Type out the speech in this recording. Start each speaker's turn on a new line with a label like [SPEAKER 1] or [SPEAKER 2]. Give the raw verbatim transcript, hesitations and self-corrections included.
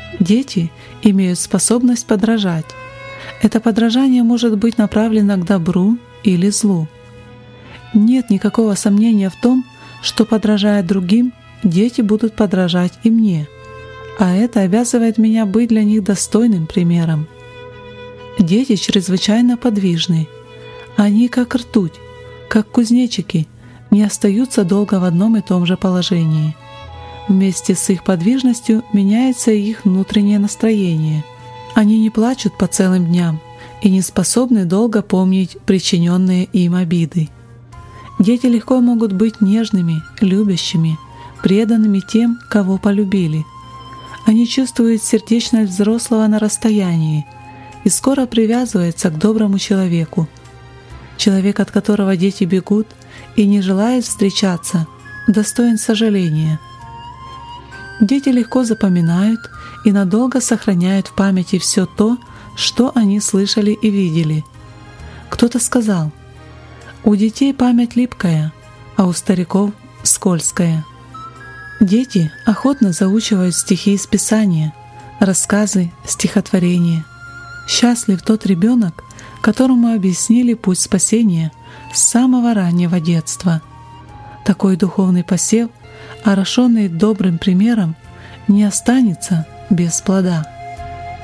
[SPEAKER 1] Дети имеют способность подражать. Это подражание может быть направлено к добру или злу. Нет никакого сомнения в том, что, подражая другим, дети будут подражать и мне, а это обязывает меня быть для них достойным примером. Дети чрезвычайно подвижны. Они, как ртуть, как кузнечики, не остаются долго в одном и том же положении. Вместе с их подвижностью меняется и их внутреннее настроение. Они не плачут по целым дням и не способны долго помнить причиненные им обиды. Дети легко могут быть нежными, любящими, преданными тем, кого полюбили. Они чувствуют сердечность взрослого на расстоянии и скоро привязываются к доброму человеку. Человек, от которого дети бегут и не желает встречаться, достоин сожаления. Дети легко запоминают и надолго сохраняют в памяти все то, что они слышали и видели. Кто-то сказал: «У детей память липкая, а у стариков скользкая». Дети охотно заучивают стихи из Писания, рассказы, стихотворения. Счастлив тот ребенок, которому объяснили путь спасения с самого раннего детства. Такой духовный посев, орошенный добрым примером, не останется без плода.